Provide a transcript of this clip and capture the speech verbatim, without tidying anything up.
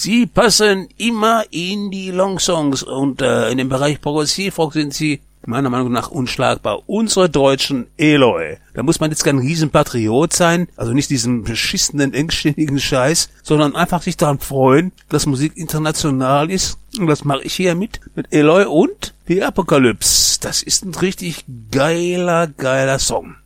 Sie passen immer in die Longsongs und äh, in dem Bereich Progressivrock sind sie meiner Meinung nach unschlagbar. Unsere deutschen Eloy. Da muss man jetzt kein Riesenpatriot sein, also nicht diesen beschissenen, engständigen Scheiß, sondern einfach sich daran freuen, dass Musik international ist. Und das mache ich hier mit, mit Eloy und The Apocalypse. Das ist ein richtig geiler, geiler Song.